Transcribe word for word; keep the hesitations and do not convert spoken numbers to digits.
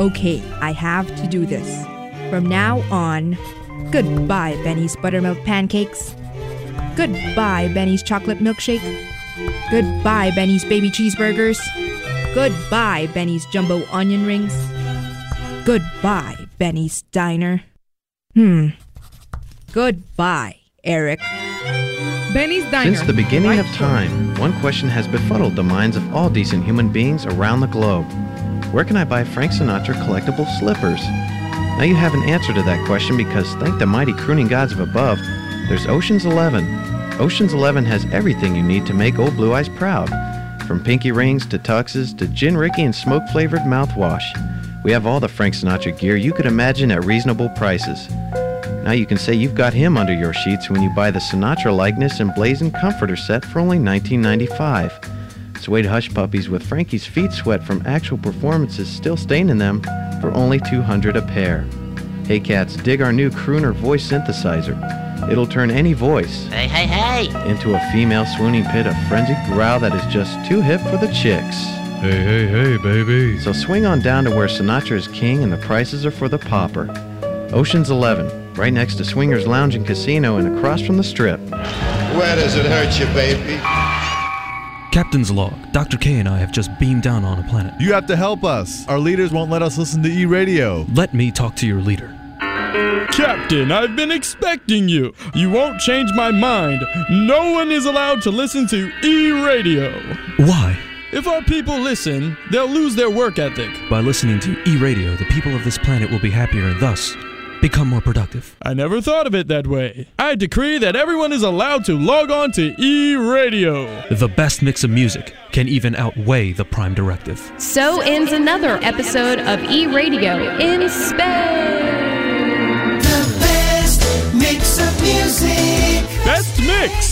Okay, I have to do this. From now on, goodbye, Benny's buttermilk pancakes. Goodbye, Benny's chocolate milkshake. Goodbye, Benny's baby cheeseburgers. Goodbye, Benny's jumbo onion rings. Goodbye, Benny's diner. Hmm. Goodbye, Eric. Benny's Diner. Since the beginning of time, one question has befuddled the minds of all decent human beings around the globe. Where can I buy Frank Sinatra collectible slippers? Now you have an answer to that question because, thank the mighty crooning gods of above, there's Ocean's Eleven. Ocean's Eleven has everything you need to make Old Blue Eyes proud. From pinky rings to tuxes to gin Ricky and smoke-flavored mouthwash. We have all the Frank Sinatra gear you could imagine at reasonable prices. Now you can say you've got him under your sheets when you buy the Sinatra likeness and blazing comforter set for only nineteen ninety-five dollars. Suede hush puppies with Frankie's feet sweat from actual performances still staining them for only two hundred dollars a pair. Hey cats, dig our new crooner voice synthesizer. It'll turn any voice Hey, hey, hey! into a female swooning pit of frenzied growl that is just too hip for the chicks. Hey, hey, hey, baby. So swing on down to where Sinatra is king and the prices are for the pauper. Ocean's Eleven, right next to Swingers Lounge and Casino and across from the Strip. Where does it hurt you, baby? Captain's log. Doctor K and I have just beamed down on a planet. You have to help us. Our leaders won't let us listen to E-radio. Let me talk to your leader. Captain, I've been expecting you. You won't change my mind. No one is allowed to listen to E-radio. Why? If our people listen, they'll lose their work ethic. By listening to E-radio, the people of this planet will be happier and thus become more productive. I never thought of it that way. I decree that everyone is allowed to log on to E-radio. The best mix of music can even outweigh the prime directive. So ends another episode of E-radio in space. The best mix of music. Best mix.